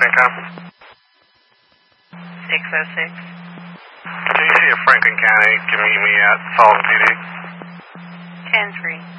FinCom. 606. Can you see if Franklin County can meet me at Sullivan PD? 10-3.